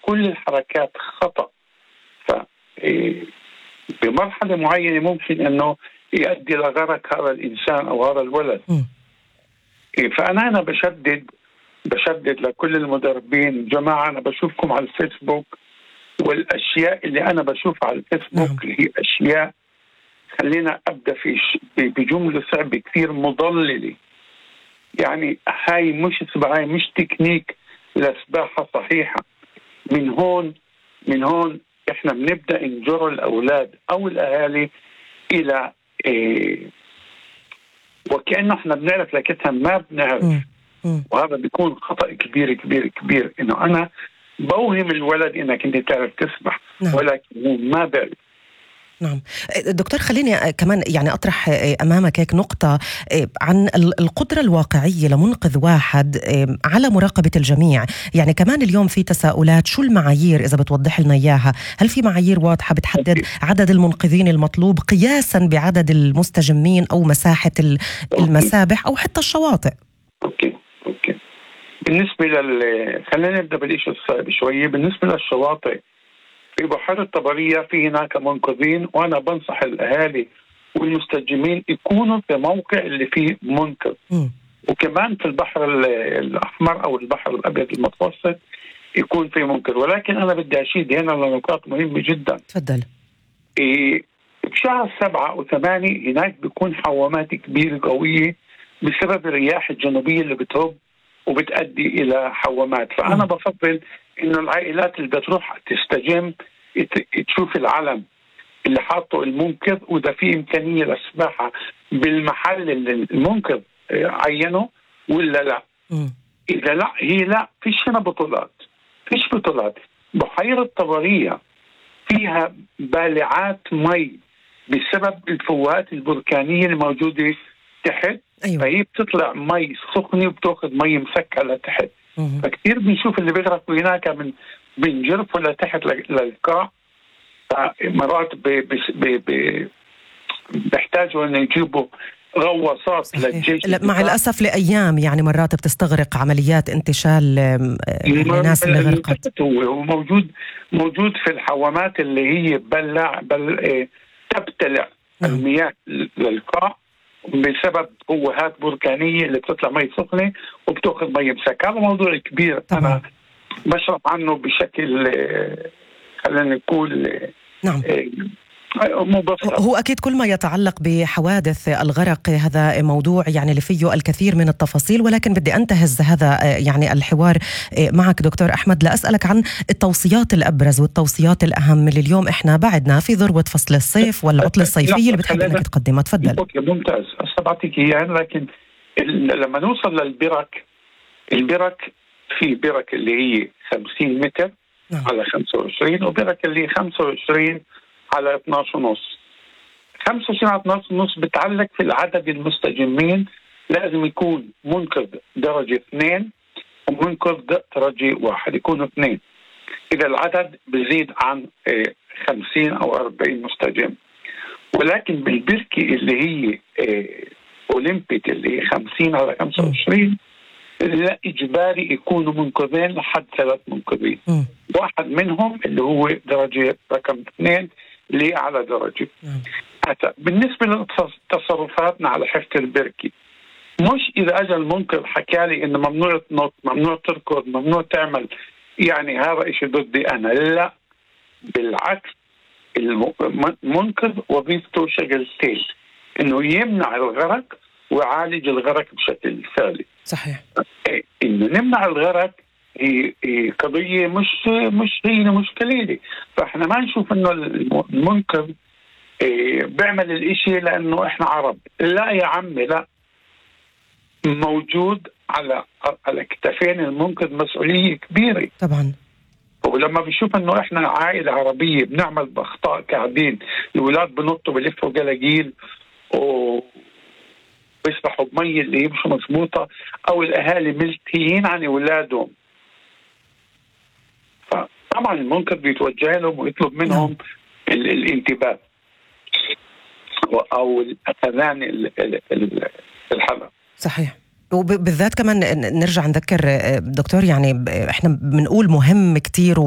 كل الحركات خطأ. ف بمرحلة معينة ممكن أنه يؤدي لغرق هذا الإنسان أو هذا الولد. فأنا هنا بشدد لكل المدربين، جماعة أنا بشوفكم على الفيسبوك، والأشياء اللي أنا بشوفها على الفيسبوك هي أشياء، خلينا أبدأ بجملة صعبة كثير، مضللة. يعني هاي مش تكنيك لسباحة صحيحة. من هون إحنا بنبدأ نجر الأولاد أو الأهالي إلى وكأنه إحنا بنعرف لكنها ما بنعرف. وهذا بيكون خطأ كبير كبير كبير، إنه أنا بوهم الولد إنك أنت تعرف تسبح، ولكن هو ما بيعرف. نعم دكتور، خليني كمان يعني أطرح أمامك هيك نقطة عن القدرة الواقعية لمنقذ واحد على مراقبة الجميع. يعني كمان اليوم في تساؤلات، شو المعايير إذا بتوضح لنا إياها؟ هل في معايير واضحة بتحدد عدد المنقذين المطلوب قياسا بعدد المستجمين أو مساحة المسابح أو حتى الشواطئ؟ أوكي. بالنسبة خلينا نبدأ بالإشي الصعب شوية. بالنسبة للشواطئ في بحيرة طبرية في هناك منقذين، وأنا بنصح الأهالي والمستجمين يكونوا في موقع اللي فيه منقذ. وكمان في البحر الأحمر أو البحر الأبيض المتوسط يكون في منقذ. ولكن أنا بدي أشيد هنا لنقاط مهمة جدا. تفضل. بشهر 7 و8 هناك بيكون حوامات كبيرة قوية بسبب الرياح الجنوبية اللي بتهب وبتؤدي إلى حوامات. فأنا بفضل إنه العائلات اللي بتروح تستجم تشوف العلم اللي حاطه المنقذ، وإذا في إمكانية للسباحة بالمحل اللي المنقذ عينه ولا لا. إذا لا، هي لا، فيش هنا بطولات. بحيرة طبرية فيها بالعات مي بسبب الفوهات البركانية الموجودة تحت. أيوة. فهي بتطلع مي سخنة وبتاخذ مي مسكة لتحت. فكتير بنشوف اللي بيغرقوا هناك بنجرفوا لتحت للقاع. مرات بيحتاجوا أن يجيبوا غواصات للجيش. مع الأسف لأيام يعني مرات بتستغرق عمليات انتشال الناس اللي غرقت. هو موجود في الحوامات اللي هي تبتلع المياه للقاع بسبب فوهات بركانية اللي بتطلع مي سخنة وبتأخذ مي مسكة. هذا موضوع كبير طبعا. أنا بشرح عنه بشكل خلينا نقول نعم هو أكيد كل ما يتعلق بحوادث الغرق هذا موضوع يعني اللي فيه الكثير من التفاصيل، ولكن بدي أنتهز هذا يعني الحوار معك دكتور أحمد لأسألك عن التوصيات الأبرز والتوصيات الأهم اللي اليوم إحنا بعدنا في ذروة فصل الصيف والعطلة الصيفية اللي بتحب أنك تقدمها. تفضل. أوكي ممتاز، أستبعتك إياه. لكن لما نوصل للبرك، البرك في برك اللي هي 50 متر على 25، وبرك اللي هي 25 على 12.5. 25 على 12.5 بتعلق في العدد المستجمين. لازم يكون منقذ درجة 2 ومنقذ درجة 1، يكونوا 2. إذا العدد بزيد عن 50 أو 40 مستجم. ولكن بالبركة اللي هي أولمبيك اللي هي 50 على 25 لا، إجباري يكونوا منقذين لحد 3 منقذين. واحد منهم اللي هو درجة رقم 2 اللي على درجة. بالنسبة لتصرفاتنا على حفظ البركة، مش إذا أجى المنقذ حكالي إنه ممنوع تنط، ممنوع تركض، ممنوع تعمل، يعني هذا إشي ضدي أنا. لا، بالعكس، المنقذ وظيفته شغلتين، إنه يمنع الغرق ويعالج الغرق بشكل فعلي. صحيح. إنه نمنع الغرق هي قضية مش قليلة. فإحنا ما نشوف إنه المنقذ بيعمل الإشي لأنه إحنا عرب. لا يا عمي، لا، موجود على كتفين المنقذ مسؤولية كبيرة طبعا. ولما بيشوف إنه إحنا عائلة عربية بنعمل بأخطاء كعبين، الأولاد بنطوا بلفوا جلاجيل بيسبحوا بمية اللي هي مش مضبوطة، أو الأهالي ملتهيين عن أولادهم، فطبعا المنقذ بيتوجه لهم ويطلب منهم الانتباه أو الأذان الحذر. صحيح. وبالذات كمان نرجع نذكر دكتور، يعني احنا بنقول مهم كتير